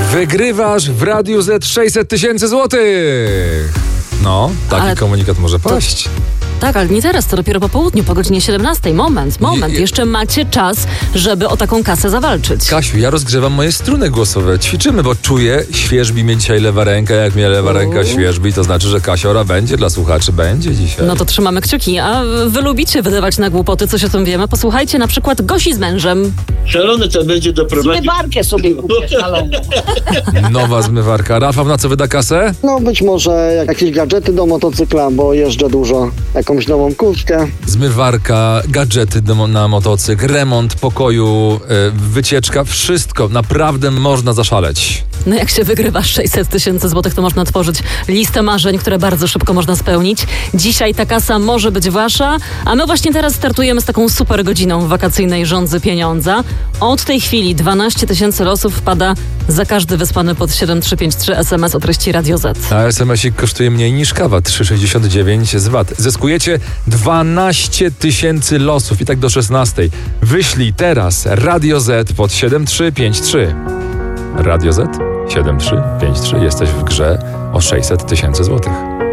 Wygrywasz w Radiu Z 600 000 złotych. No, taki komunikat może paść. Tak, ale nie teraz, to dopiero po południu, po godzinie 17. Moment. Jeszcze macie czas, żeby o taką kasę zawalczyć. Kasiu, ja rozgrzewam moje struny głosowe. Ćwiczymy, bo czuję, świerzbi mnie dzisiaj lewa ręka. Jak mnie lewa ręka świerzbi, to znaczy, że Kasiora będzie dla słuchaczy, będzie dzisiaj. No to trzymamy kciuki. A wy lubicie wydawać na głupoty, coś o tym wiemy? Posłuchajcie na przykład Gosi z mężem. Szalony to będzie doprowadzić. Zmywarkę sobie kupię szaloną. Nowa zmywarka. Rafał, na co wyda kasę? No być może jakieś gadżety do motocykla, bo jeżdżę dużo. Jakąś nową kurtkę. Zmywarka, gadżety na motocykl, remont pokoju, wycieczka, wszystko. Naprawdę można zaszaleć. No jak się wygrywa 600 000 złotych, to można tworzyć listę marzeń, które bardzo szybko można spełnić. Dzisiaj ta kasa może być wasza, a my właśnie teraz startujemy z taką super godziną wakacyjnej Rządzy Pieniądza. Od tej chwili 12 000 losów wpada za każdy wysłany pod 7353 SMS o treści Radio Z. A SMS-ik kosztuje mniej niż kawa, 3,69 z VAT. Zyskujecie 12 000 losów i tak do 16. Wyślij teraz Radio Z pod 7353. Radio Z 7353. Jesteś w grze o 600 000 złotych.